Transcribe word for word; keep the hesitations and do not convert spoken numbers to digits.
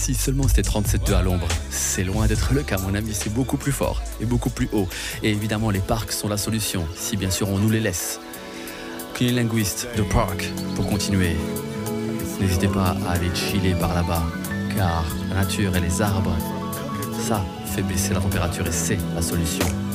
Si seulement c'était trente-sept degrés à l'ombre, c'est loin d'être le cas, mon ami, c'est beaucoup plus fort et beaucoup plus haut. Et évidemment, les parcs sont la solution, si bien sûr on nous les laisse. Clean Linguist de Park, pour continuer. N'hésitez pas à aller chiller par là-bas, car la nature et les arbres, ça fait baisser la température et c'est la solution.